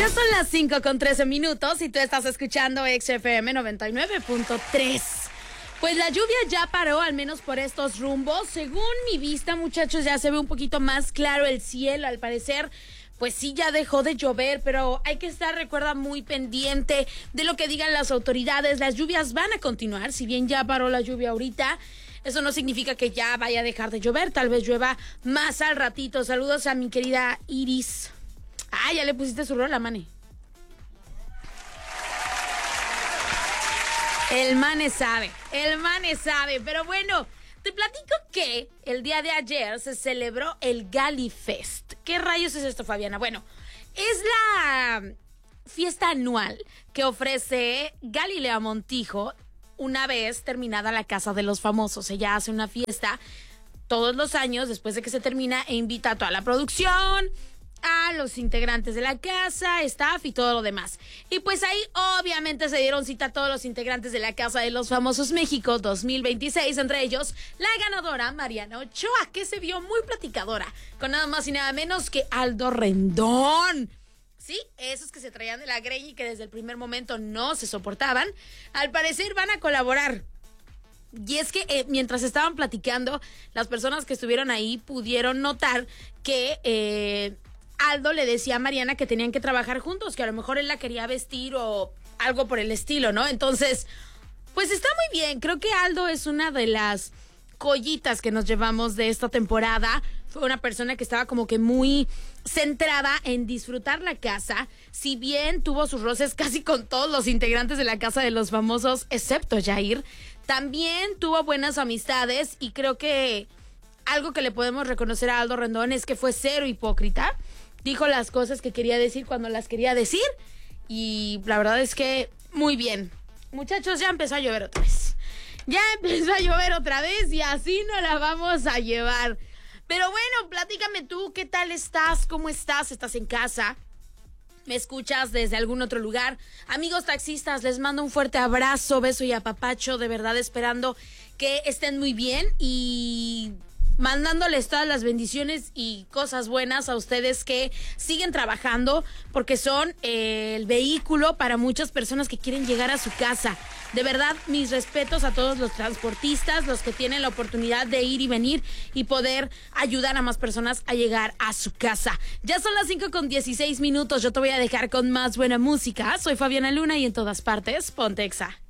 Ya son las 5:13 y tú estás escuchando XFM 99.3. Pues la lluvia ya paró, al menos por estos rumbos. Según mi vista, muchachos, ya se ve un poquito más claro el cielo. Al parecer, pues sí, ya dejó de llover, pero hay que estar, recuerda, muy pendiente de lo que digan las autoridades. Las lluvias van a continuar, si bien ya paró la lluvia ahorita. Eso no significa que ya vaya a dejar de llover, tal vez llueva más al ratito. Saludos a mi querida Iris. Ah, ya le pusiste su rola, Mane. El Mane sabe, pero bueno, te platico que el día de ayer se celebró el Galifest. ¿Qué rayos es esto, Fabiana? Bueno, es la fiesta anual que ofrece Galilea Montijo una vez terminada la Casa de los Famosos. Ella hace una fiesta todos los años después de que se termina e invita a toda la producción, a los integrantes de la casa, staff y todo lo demás. Y pues ahí obviamente se dieron cita a todos los integrantes de la Casa de los Famosos México 2026, entre ellos la ganadora Mariana Ochoa, que se vio muy platicadora con nada más y nada menos que Aldo Rendón. Sí, esos que se traían de la greña y que desde el primer momento no se soportaban, al parecer van a colaborar. Y es que mientras estaban platicando, las personas que estuvieron ahí pudieron notar que Aldo le decía a Mariana que tenían que trabajar juntos, que a lo mejor él la quería vestir o algo por el estilo, ¿no? Entonces, pues está muy bien. Creo que Aldo es una de las joyitas que nos llevamos de esta temporada. Fue una persona que estaba como que muy centrada en disfrutar la casa, si bien tuvo sus roces casi con todos los integrantes de la Casa de los Famosos, excepto Jair. También tuvo buenas amistades y creo que algo que le podemos reconocer a Aldo Rendón es que fue cero hipócrita. Dijo las cosas que quería decir cuando las quería decir y la verdad es que muy bien. Muchachos, ya empezó a llover otra vez. Y así nos la vamos a llevar. Pero bueno, platícame tú, ¿qué tal estás? ¿Cómo estás? ¿Estás en casa? ¿Me escuchas desde algún otro lugar? Amigos taxistas, les mando un fuerte abrazo, beso y apapacho, de verdad esperando que estén muy bien y mandándoles todas las bendiciones y cosas buenas a ustedes que siguen trabajando, porque son el vehículo para muchas personas que quieren llegar a su casa. De verdad, mis respetos a todos los transportistas, los que tienen la oportunidad de ir y venir y poder ayudar a más personas a llegar a su casa. Ya son las 5:16. Yo te voy a dejar con más buena música. Soy Fabiana Luna y en todas partes, ponte Exa.